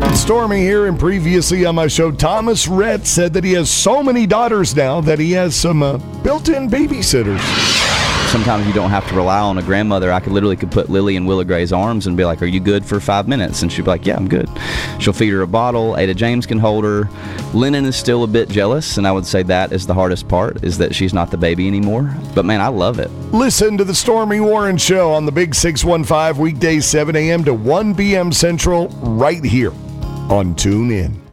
Stormy here, and previously on my show, Thomas Rhett said that he has so many daughters now that he has some built-in babysitters. Sometimes you don't have to rely on a grandmother. I could put Lily in Willa Gray's arms and be like, are you good for 5 minutes? And she'd be like, yeah, I'm good. She'll feed her a bottle. Ada James can hold her. Lennon is still a bit jealous, and I would say that is the hardest part, is that she's not the baby anymore. But man, I love it. Listen to the Stormy Warren Show on the Big 615 weekdays 7 a.m. to 1 p.m. Central right here on TuneIn.